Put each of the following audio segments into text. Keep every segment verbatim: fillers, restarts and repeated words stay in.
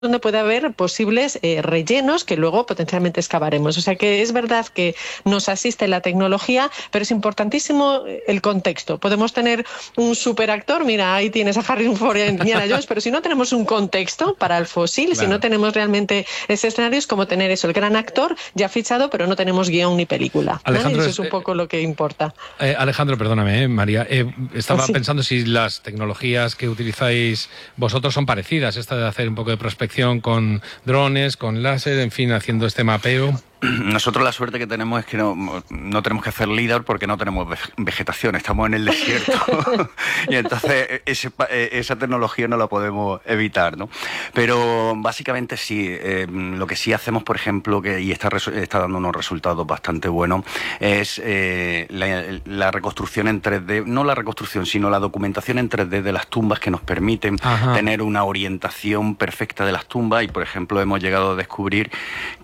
donde puede haber posibles eh, rellenos que luego potencialmente excavaremos. O sea que es verdad que nos asiste la tecnología, pero es importantísimo el contexto. Podemos tener un superactor, mira, ahí tienes a Harrison Ford y a Indiana Jones, pero si no tenemos un contexto para el fósil, claro. Si no tenemos realmente ese escenario, es como tener eso, el gran actor ya fichado, pero no tenemos guión ni película. Alejandro, eso es un poco eh, lo que importa. Eh, Alejandro, perdóname, eh, María, eh, estaba sí. pensando si las tecnologías que utilizáis vosotros son parecidas, esta de hacer un poco de prospección con drones, con láser, en fin, haciendo este mapeo. Nosotros la suerte que tenemos es que no, no tenemos que hacer LIDAR porque no tenemos vegetación, estamos en el desierto y entonces ese, esa tecnología no la podemos evitar, ¿no? Pero básicamente sí, eh, lo que sí hacemos, por ejemplo, que y está, está dando unos resultados bastante buenos, es eh, la, la reconstrucción en tres D, no la reconstrucción, sino la documentación en tres D de las tumbas que nos permiten Ajá. tener una orientación perfecta de las tumbas y, por ejemplo, hemos llegado a descubrir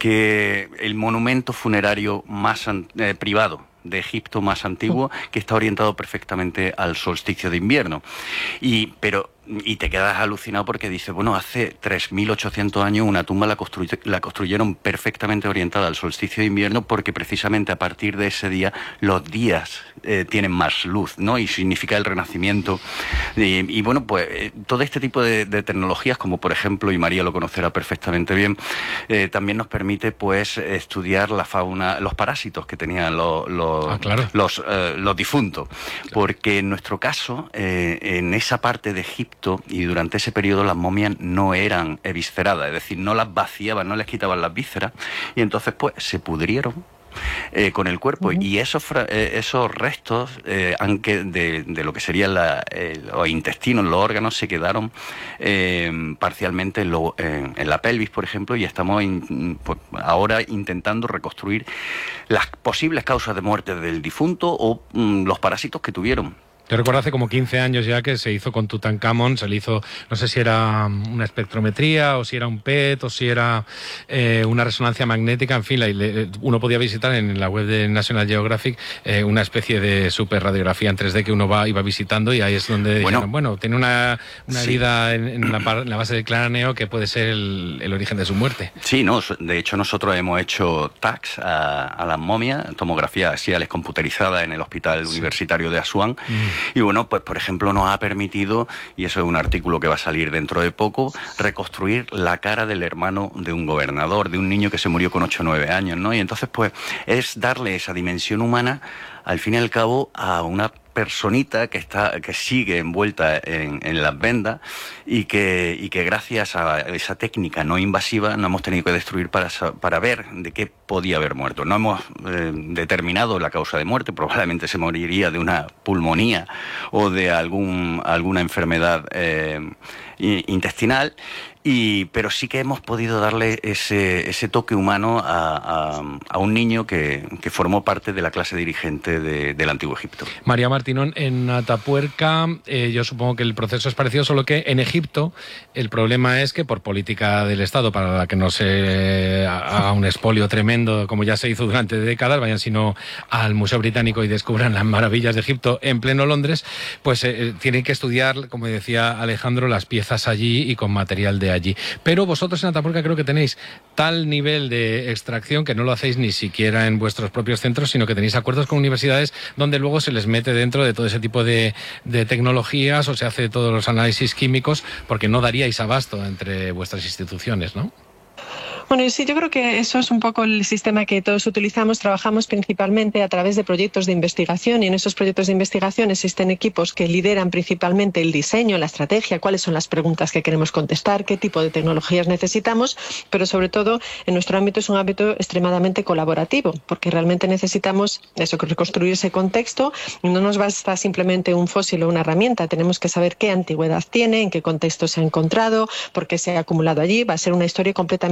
que el monumento funerario más eh, privado de Egipto más antiguo, que está orientado perfectamente al solsticio de invierno. Y, pero, y te quedas alucinado porque dices, bueno, hace tres mil ochocientos años una tumba la, construy la construyeron perfectamente orientada al solsticio de invierno porque precisamente a partir de ese día los días eh, tienen más luz, ¿no? Y significa el renacimiento. Y, y bueno, pues eh, todo este tipo de, de tecnologías, como por ejemplo, y María lo conocerá perfectamente bien, eh, también nos permite pues estudiar la fauna, los parásitos que tenían los, los Ah, claro. los, eh, los difuntos, claro. Porque en nuestro caso, eh, en esa parte de Egipto y durante ese periodo las momias no eran evisceradas, es decir, no las vaciaban, no les quitaban las vísceras y entonces pues se pudrieron Eh, con el cuerpo uh-huh. y esos, eh, esos restos eh, aunque de, de lo que serían la, eh, los intestinos, los órganos se quedaron eh, parcialmente en, lo, eh, en la pelvis, por ejemplo, y estamos in, pues, ahora intentando reconstruir las posibles causas de muerte del difunto o mm, los parásitos que tuvieron. Yo recuerdo hace como quince años ya que se hizo con Tutankamón, se le hizo, no sé si era una espectrometría o si era un P E T o si era eh, una resonancia magnética, en fin, la, uno podía visitar en la web de National Geographic eh, una especie de super radiografía en tres D que uno va iba visitando y ahí es donde bueno, dijeron, bueno tiene una, una sí. herida en, en, la, en la base del cráneo que puede ser el, el origen de su muerte. Sí, no, de hecho nosotros hemos hecho tags a, a las momias, tomografía axiales computerizada en el Hospital sí. Universitario de Asuán. Mm. Y bueno, pues por ejemplo nos ha permitido, y eso es un artículo que va a salir dentro de poco, reconstruir la cara del hermano de un gobernador, de un niño que se murió con ocho o nueve años, ¿no? Y entonces pues es darle esa dimensión humana, al fin y al cabo, a una personita que está que sigue envuelta en, en las vendas y que, y que gracias a esa técnica no invasiva no hemos tenido que destruir para, para ver de qué podía haber muerto. No hemos eh, determinado la causa de muerte, probablemente se moriría de una pulmonía o de algún, alguna enfermedad eh, intestinal, y, pero sí que hemos podido darle ese, ese toque humano a, a, a un niño que, que formó parte de la clase dirigente de, del Antiguo Egipto. María Martínón, en Atapuerca eh, yo supongo que el proceso es parecido, solo que en Egipto el problema es que por política del Estado, para que no se haga un expolio tremendo como ya se hizo durante décadas, vayan sino al Museo Británico y descubran las maravillas de Egipto en pleno Londres, pues eh, tienen que estudiar, como decía Alejandro, las piezas allí y con material de allí. Pero vosotros en Atapuerca creo que tenéis tal nivel de extracción que no lo hacéis ni siquiera en vuestros propios centros, sino que tenéis acuerdos con universidades donde luego se les mete dentro de todo ese tipo de, de tecnologías o se hace todos los análisis químicos, porque no daríais abasto entre vuestras instituciones, ¿no? Bueno, sí, yo creo que eso es un poco el sistema que todos utilizamos. Trabajamos principalmente a través de proyectos de investigación y en esos proyectos de investigación existen equipos que lideran principalmente el diseño, la estrategia, cuáles son las preguntas que queremos contestar, qué tipo de tecnologías necesitamos, pero sobre todo en nuestro ámbito es un ámbito extremadamente colaborativo, porque realmente necesitamos eso, reconstruir ese contexto y no nos basta simplemente un fósil o una herramienta, tenemos que saber qué antigüedad tiene, en qué contexto se ha encontrado, por qué se ha acumulado allí, va a ser una historia completamente diferente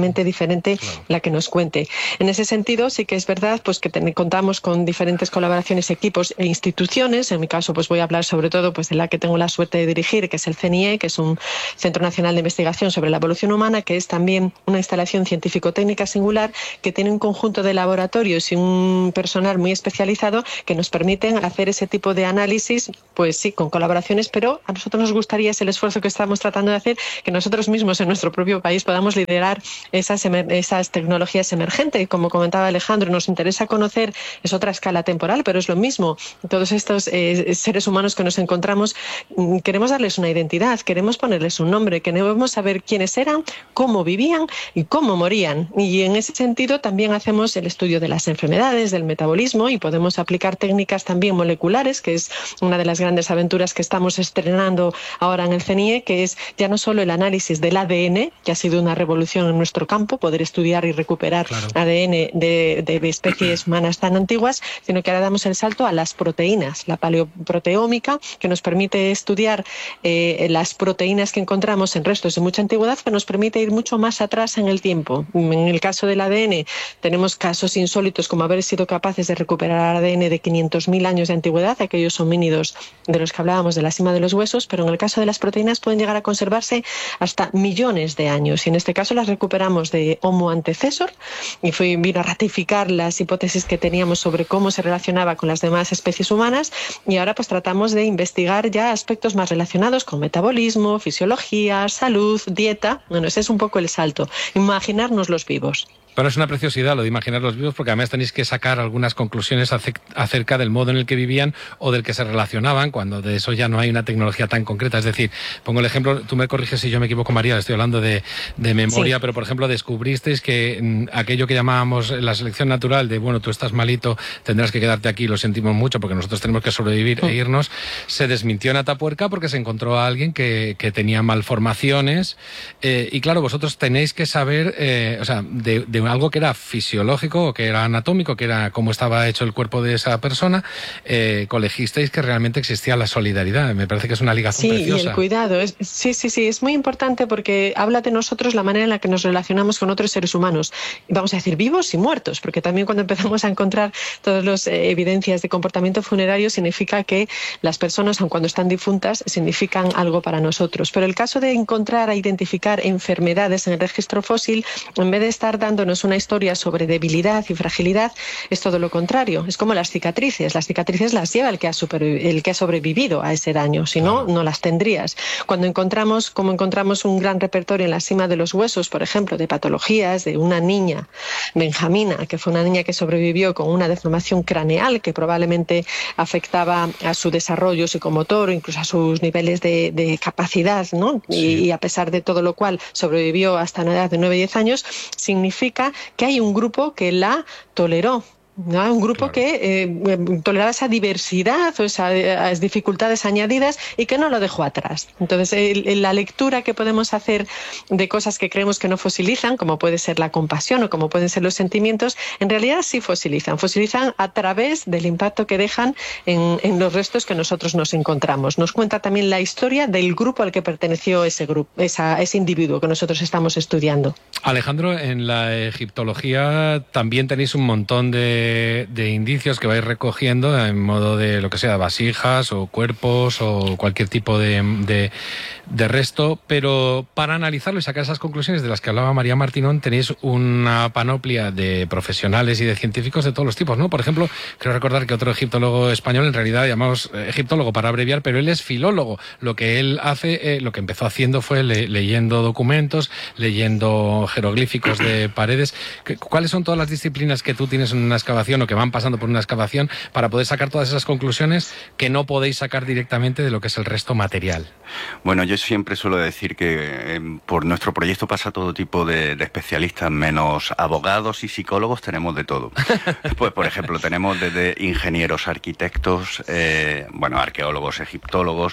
referente claro. la que nos cuente. En ese sentido, sí que es verdad pues que ten, contamos con diferentes colaboraciones, equipos e instituciones. En mi caso, pues voy a hablar sobre todo pues de la que tengo la suerte de dirigir, que es el C N I E, que es un Centro Nacional de Investigación sobre la Evolución Humana, que es también una instalación científico-técnica singular que tiene un conjunto de laboratorios y un personal muy especializado que nos permiten hacer ese tipo de análisis, pues sí, con colaboraciones, pero a nosotros nos gustaría, es el esfuerzo que estamos tratando de hacer, que nosotros mismos en nuestro propio país podamos liderar esas, esas tecnologías emergentes. Como comentaba Alejandro, nos interesa conocer, es otra escala temporal, pero es lo mismo. Todos estos eh, seres humanos que nos encontramos, queremos darles una identidad, queremos ponerles un nombre, queremos saber quiénes eran, cómo vivían y cómo morían. Y en ese sentido también hacemos el estudio de las enfermedades, del metabolismo, y podemos aplicar técnicas también moleculares, que es una de las grandes aventuras que estamos estrenando ahora en el C N I E, que es ya no solo el análisis del A D N, que ha sido una revolución en nuestro campo, poder estudiar y recuperar claro. A D N de, de especies humanas tan antiguas, sino que ahora damos el salto a las proteínas, la paleoproteómica, que nos permite estudiar eh, las proteínas que encontramos en restos de mucha antigüedad, que nos permite ir mucho más atrás en el tiempo. En el caso del A D N tenemos casos insólitos como haber sido capaces de recuperar A D N de quinientos mil años de antigüedad, aquellos homínidos de los que hablábamos de la cima de los huesos, pero en el caso de las proteínas pueden llegar a conservarse hasta millones de años, y en este caso las recuperamos de Homo antecessor, y fue, vino a ratificar las hipótesis que teníamos sobre cómo se relacionaba con las demás especies humanas, y ahora pues tratamos de investigar ya aspectos más relacionados con metabolismo, fisiología, salud, dieta. Bueno, ese es un poco el salto, imaginarnos los vivos. Pero es una preciosidad lo de imaginar los vivos, porque además tenéis que sacar algunas conclusiones acerca del modo en el que vivían o del que se relacionaban, cuando de eso ya no hay una tecnología tan concreta. Es decir, pongo el ejemplo, tú me corriges si yo me equivoco, María, estoy hablando de, de memoria, sí. Pero por ejemplo descubristeis que m, aquello que llamábamos la selección natural de, bueno, tú estás malito, tendrás que quedarte aquí, lo sentimos mucho porque nosotros tenemos que sobrevivir mm. e irnos, se desmintió en Atapuerca porque se encontró a alguien que, que tenía malformaciones eh, y claro, vosotros tenéis que saber, eh, o sea, de, de algo que era fisiológico o que era anatómico, que era cómo estaba hecho el cuerpo de esa persona, eh, colegisteis que realmente existía la solidaridad. Me parece que es una ligación sí, preciosa. Sí, y el cuidado. Es, sí, sí, sí, es muy importante porque habla de nosotros la manera en la que nos relacionamos con otros seres humanos. Vamos a decir vivos y muertos, porque también cuando empezamos a encontrar todas las eh, evidencias de comportamiento funerario significa que las personas, aun cuando están difuntas, significan algo para nosotros. Pero el caso de encontrar, a identificar enfermedades en el registro fósil, en vez de estar dándonos una historia sobre debilidad y fragilidad, es todo lo contrario. Es como las cicatrices. Las cicatrices las lleva el que ha, super, el que ha sobrevivido a ese daño. Si no, no las tendrías. Cuando encontramos, como encontramos un gran repertorio en la cima de los huesos, por ejemplo, de patologías de una niña, Benjamina, que fue una niña que sobrevivió con una deformación craneal que probablemente afectaba a su desarrollo psicomotor o incluso a sus niveles de, de capacidad, ¿no? Sí. Y, y a pesar de todo lo cual sobrevivió hasta una edad de nueve a diez años, significa que hay un grupo que la toleró. ¿No? Un grupo claro. que eh, toleraba esa diversidad o esas dificultades añadidas y que no lo dejó atrás. Entonces, el, el, la lectura que podemos hacer de cosas que creemos que no fosilizan, como puede ser la compasión o como pueden ser los sentimientos, en realidad sí fosilizan. Fosilizan a través del impacto que dejan en, en los restos que nosotros nos encontramos. Nos cuenta también la historia del grupo al que perteneció ese grupo, esa, ese individuo que nosotros estamos estudiando. Alejandro, en la egiptología también tenéis un montón de de indicios que vais recogiendo en modo de lo que sea, vasijas o cuerpos o cualquier tipo de, de, de resto, pero para analizarlo y sacar esas conclusiones de las que hablaba María Martinón tenéis una panoplia de profesionales y de científicos de todos los tipos, ¿no? Por ejemplo, creo recordar que otro egiptólogo español, en realidad llamamos egiptólogo para abreviar, pero él es filólogo. Lo que él hace, eh, lo que empezó haciendo fue le, leyendo documentos, leyendo jeroglíficos de paredes. ¿Cuáles son todas las disciplinas que tú tienes en una excavación o que van pasando por una excavación para poder sacar todas esas conclusiones que no podéis sacar directamente de lo que es el resto material? Bueno, yo siempre suelo decir que eh, por nuestro proyecto pasa todo tipo de, de especialistas, menos abogados y psicólogos, tenemos de todo. Pues, por ejemplo, tenemos desde ingenieros, arquitectos, eh, bueno, arqueólogos, egiptólogos,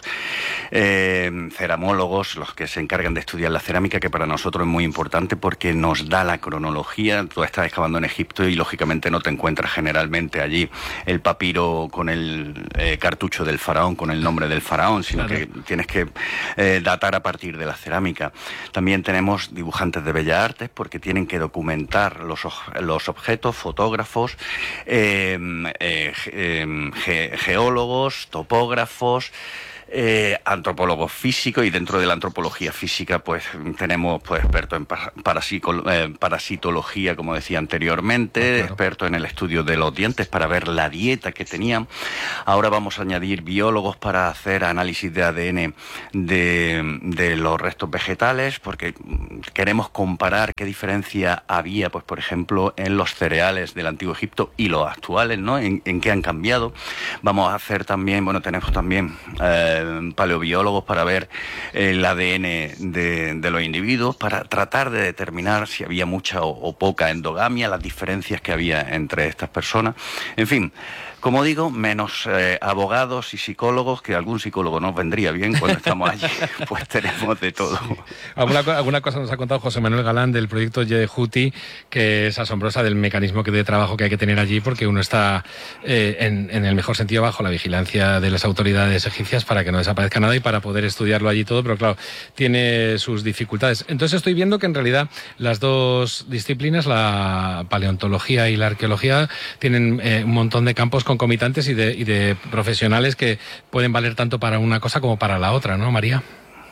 eh, ceramólogos, los que se encargan de estudiar la cerámica, que para nosotros es muy importante porque nos da la cronología. Tú estás excavando en Egipto y, lógicamente, no te encuentras encuentras generalmente allí el papiro con el eh, cartucho del faraón, con el nombre del faraón, sino claro. que tienes que eh, datar a partir de la cerámica. También tenemos dibujantes de bellas artes, porque tienen que documentar los, los objetos, fotógrafos, eh, eh, eh, ge, geólogos, topógrafos, Eh, antropólogos físicos, y dentro de la antropología física pues tenemos pues expertos en parasico, eh, parasitología, como decía anteriormente, oh, claro. expertos en el estudio de los dientes para ver la dieta que tenían. Ahora vamos a añadir biólogos para hacer análisis de A D N de, de los restos vegetales, porque queremos comparar qué diferencia había, pues por ejemplo, en los cereales del Antiguo Egipto y los actuales, ¿no? En, en qué han cambiado. Vamos a hacer también, bueno, tenemos también eh, paleobiólogos para ver el A D N de, de los individuos, para tratar de determinar si había mucha o, o poca endogamia, las diferencias que había entre estas personas. En fin, como digo, menos eh, abogados y psicólogos, que algún psicólogo nos vendría bien cuando estamos allí, pues tenemos de todo. Sí. ¿Alguna, alguna cosa nos ha contado José Manuel Galán del proyecto Yehuti, que es asombrosa, del mecanismo de trabajo que hay que tener allí, porque uno está eh, en, en el mejor sentido bajo la vigilancia de las autoridades egipcias para que no desaparezca nada y para poder estudiarlo allí todo, pero claro, tiene sus dificultades. Entonces estoy viendo que en realidad las dos disciplinas, la paleontología y la arqueología, tienen eh, un montón de campos concomitantes y de, y de profesionales que pueden valer tanto para una cosa como para la otra, ¿no, María?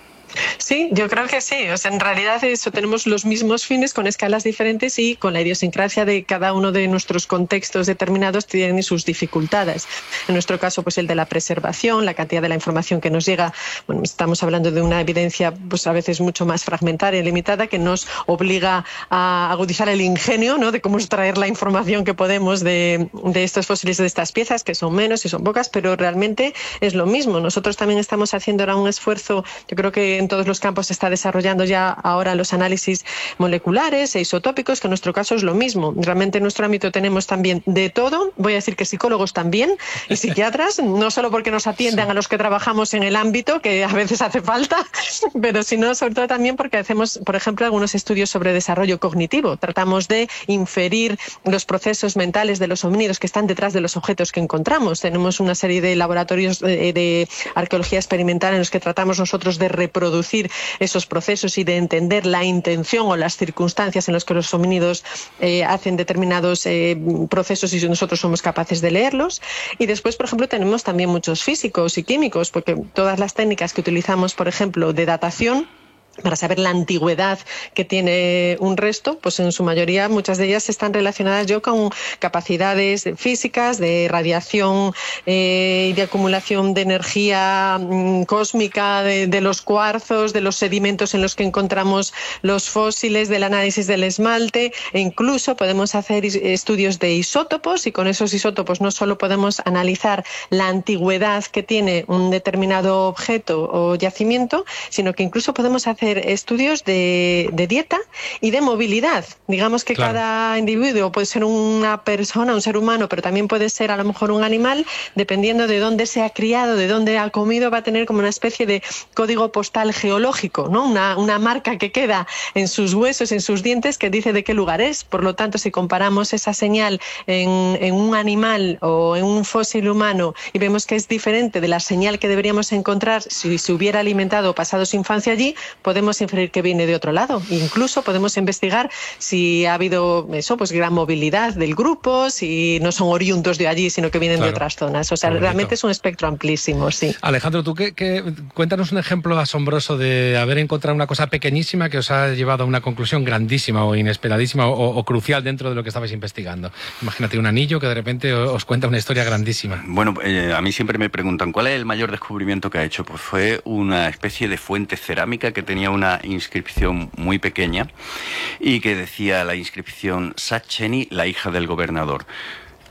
Sí, yo creo que sí. O sea, en realidad eso, tenemos los mismos fines con escalas diferentes y con la idiosincrasia de cada uno de nuestros contextos determinados tienen sus dificultades. En nuestro caso, pues el de la preservación, la cantidad de la información que nos llega. Bueno, estamos hablando de una evidencia pues a veces mucho más fragmentaria y limitada, que nos obliga a agudizar el ingenio, ¿no?, de cómo extraer la información que podemos de, de estos fósiles, de estas piezas, que son menos y son pocas, pero realmente es lo mismo. Nosotros también estamos haciendo ahora un esfuerzo, yo creo que en todos los campos se está desarrollando ya ahora los análisis moleculares e isotópicos, que en nuestro caso es lo mismo. Realmente en nuestro ámbito tenemos también de todo, voy a decir que psicólogos también y psiquiatras, no solo porque nos atiendan sí. a los que trabajamos en el ámbito, que a veces hace falta, pero sino sobre todo también porque hacemos, por ejemplo, algunos estudios sobre desarrollo cognitivo. Tratamos de inferir los procesos mentales de los homínidos que están detrás de los objetos que encontramos. Tenemos una serie de laboratorios de, de arqueología experimental en los que tratamos nosotros de reproducir esos procesos y de entender la intención o las circunstancias en las que los homínidos eh, hacen determinados eh, procesos y nosotros somos capaces de leerlos. Y después, por ejemplo, tenemos también muchos físicos y químicos, porque todas las técnicas que utilizamos, por ejemplo, de datación, para saber la antigüedad que tiene un resto, pues en su mayoría muchas de ellas están relacionadas yo con capacidades físicas, de radiación eh, y de acumulación de energía mm, cósmica de, de los cuarzos, de los sedimentos en los que encontramos los fósiles, del análisis del esmalte, e incluso podemos hacer estudios de isótopos, y con esos isótopos no solo podemos analizar la antigüedad que tiene un determinado objeto o yacimiento, sino que incluso podemos hacer estudios de, de dieta y de movilidad. Digamos que claro. cada individuo puede ser una persona, un ser humano, pero también puede ser a lo mejor un animal, dependiendo de dónde se ha criado, de dónde ha comido, va a tener como una especie de código postal geológico, ¿no? Una, una marca que queda en sus huesos, en sus dientes, que dice de qué lugar es. Por lo tanto, si comparamos esa señal en, en un animal o en un fósil humano y vemos que es diferente de la señal que deberíamos encontrar si se hubiera alimentado o pasado su infancia allí, podemos inferir que viene de otro lado. Incluso podemos investigar si ha habido eso, pues gran movilidad del grupo, si no son oriundos de allí, sino que vienen claro. de otras zonas. O sea, realmente es un espectro amplísimo, sí. Alejandro, tú qué, qué, cuéntanos un ejemplo asombroso de haber encontrado una cosa pequeñísima que os ha llevado a una conclusión grandísima o inesperadísima o, o crucial dentro de lo que estabais investigando. Imagínate un anillo que de repente os cuenta una historia grandísima. Bueno, eh, a mí siempre me preguntan ¿cuál es el mayor descubrimiento que ha hecho? Pues fue una especie de fuente cerámica que tenía una inscripción muy pequeña y que decía la inscripción Sacheni, la hija del gobernador.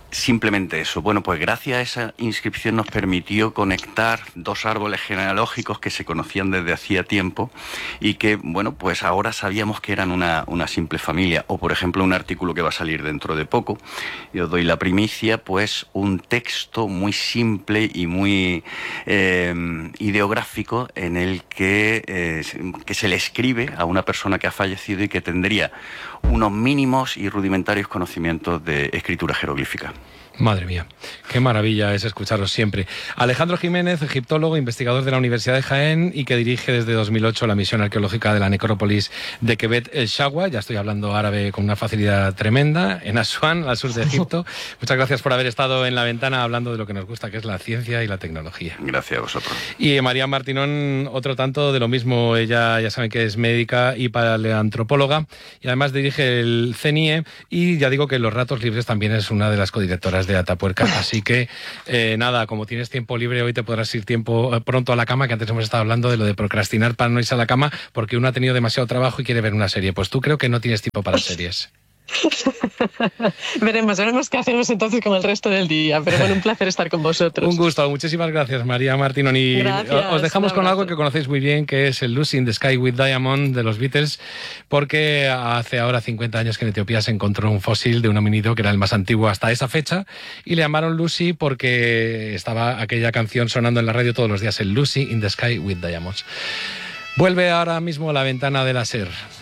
Simplemente eso. Bueno, pues gracias a esa inscripción nos permitió conectar dos árboles genealógicos que se conocían desde hacía tiempo y que, bueno, pues ahora sabíamos que eran una, una simple familia. O, por ejemplo, un artículo que va a salir dentro de poco, y os doy la primicia, pues un texto muy simple y muy eh, ideográfico en el que, eh, que se le escribe a una persona que ha fallecido y que tendría unos mínimos y rudimentarios conocimientos de escritura jeroglífica. Madre mía, qué maravilla es escucharos siempre. Alejandro Jiménez, egiptólogo, investigador de la Universidad de Jaén y que dirige desde dos mil ocho la misión arqueológica de la necrópolis de Kebet el Shawwa. Ya estoy hablando árabe con una facilidad tremenda, en Asuán, al sur de Egipto. Muchas gracias por haber estado en La Ventana hablando de lo que nos gusta, que es la ciencia y la tecnología. Gracias a vosotros. Y María Martinón, otro tanto de lo mismo. Ella, ya saben que es médica y paleoantropóloga y además dirige el C E N I E y ya digo que en los ratos libres también es una de las codirectoras de Atapuerca, así que eh, nada, como tienes tiempo libre hoy te podrás ir tiempo eh, pronto a la cama, que antes hemos estado hablando de lo de procrastinar para no irse a la cama porque uno ha tenido demasiado trabajo y quiere ver una serie. Pues tú creo que no tienes tiempo para series. Veremos, veremos qué hacemos entonces con el resto del día. Pero bueno, un placer estar con vosotros. Un gusto, muchísimas gracias, María Martinón. Y gracias, os dejamos con algo que conocéis muy bien, que es el Lucy in the Sky with Diamond de los Beatles, porque hace ahora cincuenta años que en Etiopía se encontró un fósil de un homínido que era el más antiguo hasta esa fecha, y le llamaron Lucy porque estaba aquella canción sonando en la radio todos los días, el Lucy in the Sky with Diamonds. Vuelve ahora mismo La Ventana de la SER.